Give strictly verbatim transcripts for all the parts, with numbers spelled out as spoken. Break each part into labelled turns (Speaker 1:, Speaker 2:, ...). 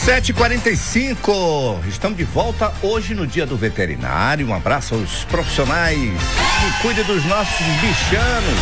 Speaker 1: sete e quarenta e cinco, estamos de volta hoje no Dia do Veterinário. Um abraço aos profissionais que cuidam dos nossos bichanos.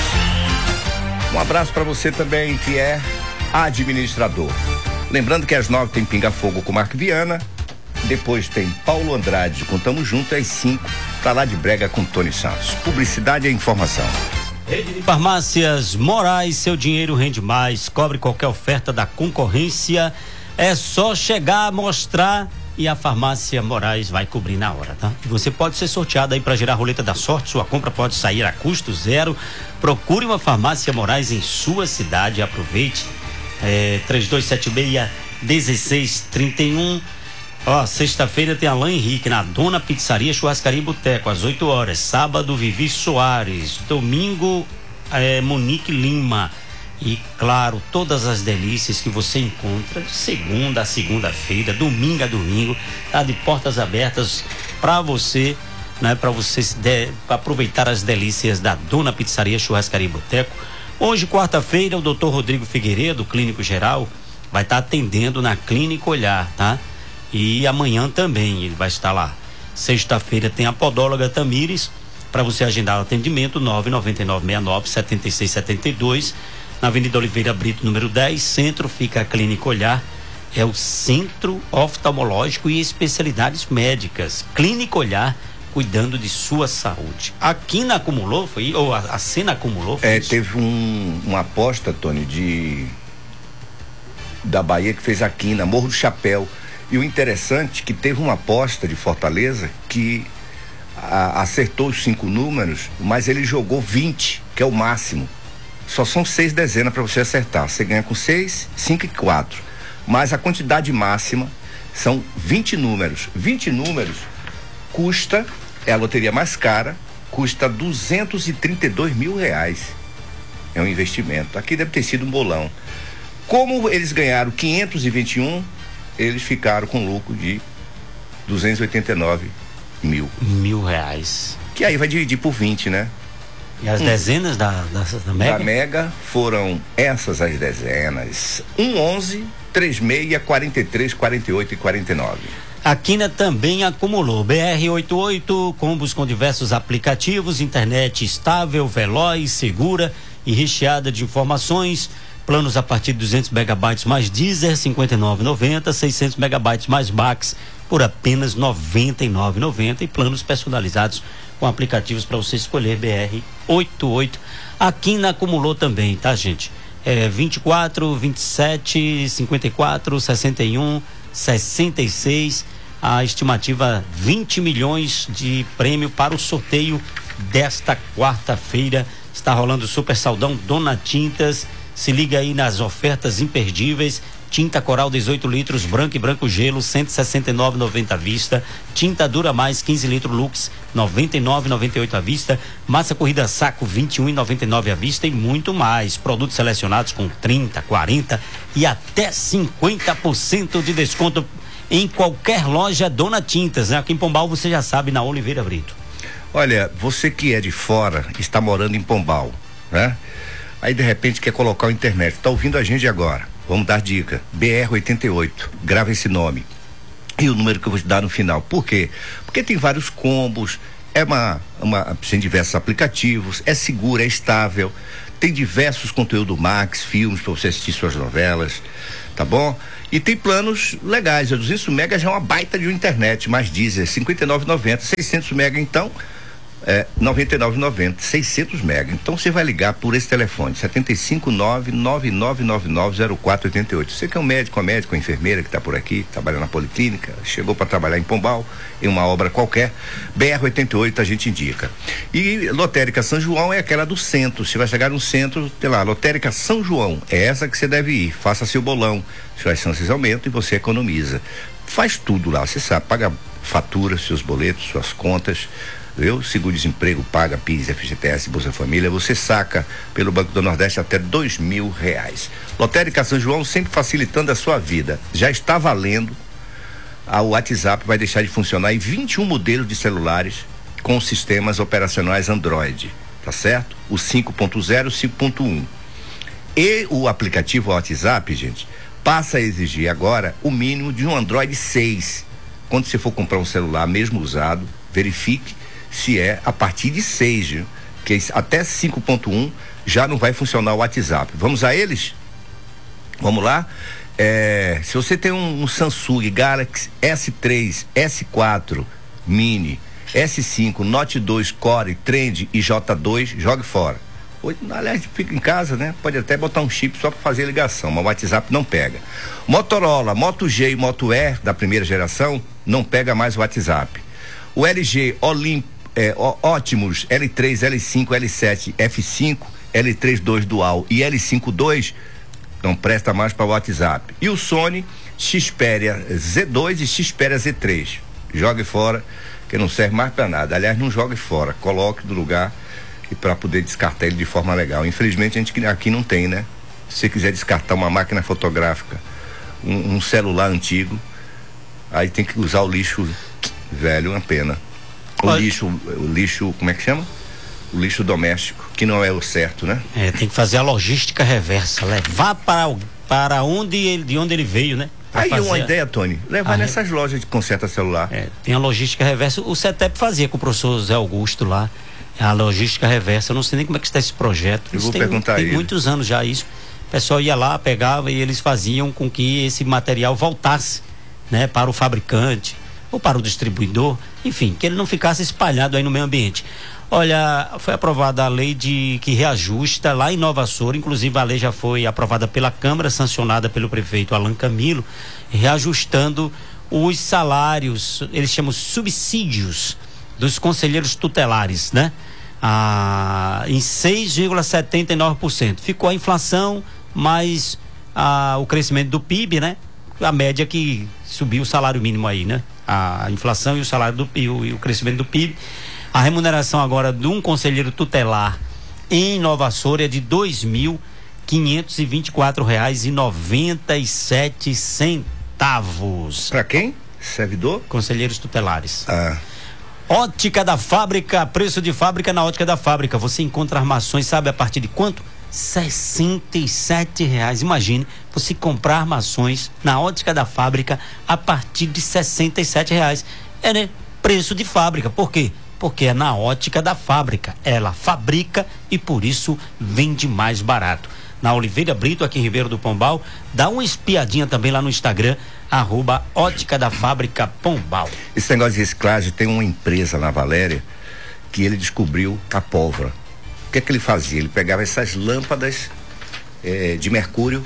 Speaker 1: Um abraço para você também que é administrador. Lembrando que às nove tem Pinga Fogo com Marco Viana, depois tem Paulo Andrade com Tamo Junto, às cinco tá lá de Brega com Tony Santos. Publicidade e informação.
Speaker 2: Rede de Farmácias Moraes, seu dinheiro rende mais, cobre qualquer oferta da concorrência, é só chegar, mostrar e a Farmácia Moraes vai cobrir na hora, tá? E você pode ser sorteado aí para gerar a roleta da sorte, sua compra pode sair a custo zero. Procure uma Farmácia Moraes em sua cidade, aproveite. É, três dois sete seis, um seis três um. Ó, sexta-feira tem Alain Henrique na Dona Pizzaria Churrascaria e Boteco, às oito horas. Sábado, Vivi Soares. Domingo, é, Monique Lima. E, claro, todas as delícias que você encontra de segunda a segunda-feira, domingo a domingo, tá de portas abertas para você, né? Para você de, pra aproveitar as delícias da Dona Pizzaria Churrascaria e Boteco. Hoje, quarta-feira, o doutor Rodrigo Figueiredo, clínico geral, vai estar tá atendendo na Clínica Olhar, tá? E amanhã também ele vai estar lá. Sexta-feira tem a podóloga Tamires, para você agendar o atendimento, nove nove nove seis nove sete seis sete dois, na Avenida Oliveira Brito, número dez, centro, fica a Clínica Olhar, é o Centro Oftalmológico e Especialidades Médicas. Clínica Olhar, cuidando de sua saúde. Aqui na Acumulou, foi, ou a, a Cena Acumulou? Foi
Speaker 1: é,
Speaker 2: isso?
Speaker 1: Teve um, uma aposta, Tony, de da Bahia que fez aqui na Morro do Chapéu. E o interessante é que teve uma aposta de Fortaleza que a, acertou os cinco números, mas ele jogou vinte, que é o máximo. Só são seis dezenas para você acertar. Você ganha com seis, cinco e quatro. Mas a quantidade máxima são vinte números. vinte números custa, é a loteria mais cara, custa duzentos e trinta e dois mil reais. É um investimento. Aqui deve ter sido um bolão. Como eles ganharam quinhentos e vinte e um, eles ficaram com lucro de duzentos e oitenta e nove mil.
Speaker 2: Mil reais.
Speaker 1: Que aí vai dividir por vinte, né?
Speaker 2: E as hum. dezenas da, da, da Mega?
Speaker 1: Da Mega foram essas as dezenas. um, onze, trinta e seis, quarenta e três, quarenta e oito e quarenta e nove.
Speaker 2: A Quina também acumulou. B R oitenta e oito, combos com diversos aplicativos, internet estável, veloz, segura e recheada de informações. Planos a partir de duzentos megabytes mais Deezer, cinquenta e nove reais e noventa centavos, seiscentos megabytes mais Max por apenas noventa e nove reais e noventa centavos, e planos personalizados com aplicativos para você escolher. B R oitenta e oito. A Quina acumulou também, tá, gente? É vinte e quatro, vinte e sete, cinquenta e quatro, sessenta e um, sessenta e seis. A estimativa vinte milhões de prêmio para o sorteio desta quarta-feira. Está rolando o Super Saldão Dona Tintas. Se liga aí nas ofertas imperdíveis. Tinta Coral dezoito litros, branco e branco gelo, cento e sessenta e nove reais e noventa centavos à vista. Tinta Dura Mais quinze litros Lux, noventa e nove reais e noventa e oito centavos à vista. Massa Corrida Saco vinte e um reais e noventa e nove centavos à vista, e muito mais. Produtos selecionados com trinta, quarenta e até cinquenta por cento de desconto em qualquer loja Dona Tintas, né? Aqui em Pombal você já sabe, na Oliveira Brito.
Speaker 1: Olha, você que é de fora, está morando em Pombal, né? Aí de repente quer colocar a internet, está ouvindo a gente agora, vamos dar dica, B R oitenta e oito, grava esse nome e o número que eu vou te dar no final. Por quê? Porque tem vários combos, é uma, uma tem diversos aplicativos, é seguro, é estável, tem diversos conteúdos Max, filmes para você assistir suas novelas, tá bom? E tem planos legais, duzentos megas já é uma baita de uma internet, mais Deezer, cinquenta e nove reais e noventa centavos, seiscentos megas então é noventa e nove reais e noventa centavos, seiscentos megas. Então você vai ligar por esse telefone, sete cinco nove, nove nove nove nove, zero quatro oito oito. Você que é um médico, uma médica, uma enfermeira que está por aqui, trabalha na policlínica, chegou para trabalhar em Pombal, em uma obra qualquer, B R oitenta e oito a gente indica. E Lotérica São João é aquela do centro. Você vai chegar no centro, tem lá, Lotérica São João, é essa que você deve ir. Faça seu bolão, suas chances aumentam e você economiza. Faz tudo lá, você sabe, paga fatura, seus boletos, suas contas, viu? Seguro-desemprego, paga, PIS, F G T S, Bolsa Família, você saca pelo Banco do Nordeste até dois mil reais. Lotérica São João, sempre facilitando a sua vida. Já está valendo. A, o WhatsApp vai deixar de funcionar em vinte e um modelos de celulares com sistemas operacionais Android, tá certo? O cinco ponto zero, cinco ponto um. E o aplicativo WhatsApp, gente, passa a exigir agora o mínimo de um Android seis. Quando você for comprar um celular, mesmo usado, verifique se é a partir de seis, viu? Que até cinco ponto um já não vai funcionar o WhatsApp. Vamos a eles? Vamos lá? É, se você tem um, um Samsung Galaxy S três, S quatro Mini, S cinco, Note dois, Core, Trend e J dois, jogue fora. Hoje, aliás, fica em casa, né? Pode até botar um chip só para fazer ligação, mas o WhatsApp não pega. Motorola, Moto G e Moto E da primeira geração não pega mais o WhatsApp. O L G Olimp, é, Optimus L três, L cinco, L sete, F cinco, L três dois Dual e L cinco dois não presta mais para o WhatsApp. E o Sony Xperia Z dois e Xperia Z três. Jogue fora, que não serve mais para nada. Aliás, não jogue fora, coloque no lugar e para poder descartar ele de forma legal. Infelizmente a gente aqui não tem, né? Se você quiser descartar uma máquina fotográfica, um, um celular antigo, aí tem que usar o lixo velho, uma pena. O
Speaker 2: Olha.
Speaker 1: lixo, o lixo, como é que chama? O lixo doméstico, que não é o certo, né?
Speaker 2: É, tem que fazer a logística reversa, levar para, para onde ele, de onde ele veio, né? Pra
Speaker 1: Aí
Speaker 2: fazer
Speaker 1: uma
Speaker 2: a...
Speaker 1: ideia, Tony, levar
Speaker 2: a
Speaker 1: nessas re... lojas de conserta celular.
Speaker 2: É, tem a logística reversa, o CETEP fazia com o professor Zé Augusto lá, a logística reversa, eu não sei nem como é que está esse projeto.
Speaker 1: Eu
Speaker 2: isso
Speaker 1: vou
Speaker 2: tem,
Speaker 1: perguntar
Speaker 2: tem
Speaker 1: a ele.
Speaker 2: muitos anos já isso, o pessoal ia lá, pegava e eles faziam com que esse material voltasse, né, para o fabricante ou para o distribuidor, enfim, que ele não ficasse espalhado aí no meio ambiente. Olha, foi aprovada a lei de que reajusta lá em Nova Açor, inclusive a lei já foi aprovada pela Câmara, sancionada pelo prefeito Alan Camilo, reajustando os salários, eles chamam subsídios dos conselheiros tutelares, né? Ah, em seis vírgula setenta e nove por cento. Ficou a inflação, mais ah, o crescimento do P I B, né? A média que subiu o salário mínimo aí, né? A inflação e o salário do e o, e o crescimento do P I B. A remuneração agora de um conselheiro tutelar em Nova Açor é de dois mil quinhentos e vinte e quatro reais e noventa e sete centavos.
Speaker 1: Para quem? Servidor?
Speaker 2: Conselheiros tutelares.
Speaker 1: Ah.
Speaker 2: Ótica da Fábrica, preço de fábrica na Ótica da Fábrica. Você encontra armações, sabe a partir de quanto? sessenta e sete reais. Imagine você comprar armações na Ótica da Fábrica a partir de sessenta e sete reais. É, né? Preço de fábrica. Por quê? Porque é na Ótica da Fábrica. Ela fabrica e por isso vende mais barato. Na Oliveira Brito, aqui em Ribeiro do Pombal, dá uma espiadinha também lá no Instagram, arroba Ótica da Fábrica Pombal.
Speaker 1: Esse negócio de reciclagem, tem uma empresa na Valéria que ele descobriu a pólvora. O que é que ele fazia? Ele pegava essas lâmpadas é, de mercúrio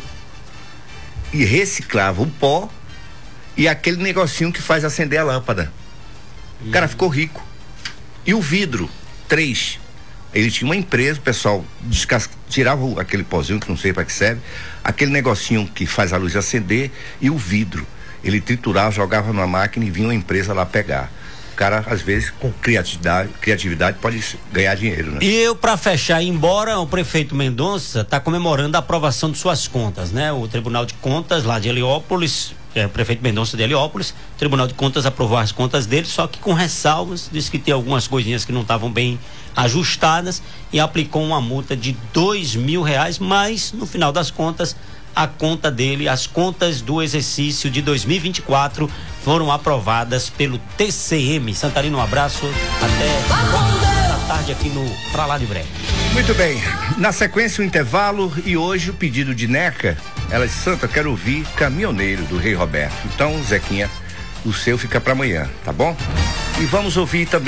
Speaker 1: e reciclava o pó e aquele negocinho que faz acender a lâmpada. O cara ficou rico. E o vidro, três. Ele tinha uma empresa, o pessoal descas... tirava aquele pozinho que não sei para que serve, aquele negocinho que faz a luz acender e o vidro. Ele triturava, jogava numa máquina e vinha uma empresa lá pegar. O cara, às vezes, com criatividade, criatividade pode ganhar dinheiro, né?
Speaker 2: E eu, para fechar, embora o prefeito Mendonça está comemorando a aprovação de suas contas, né? O Tribunal de Contas lá de Heliópolis, é, o prefeito Mendonça de Heliópolis, o Tribunal de Contas aprovou as contas dele, só que com ressalvas, disse que tem algumas coisinhas que não estavam bem ajustadas e aplicou uma multa de dois mil reais, mas no final das contas a conta dele, as contas do exercício de dois mil e vinte e quatro foram aprovadas pelo T C M. Santarino, um abraço, até da tarde aqui no Pra Lá de Breve.
Speaker 1: Muito bem, na sequência o intervalo e hoje o pedido de Neca. Ela disse: Santa, quero ouvir Caminhoneiro do Rei Roberto. Então, Zequinha, o seu fica para amanhã, tá bom? E vamos ouvir também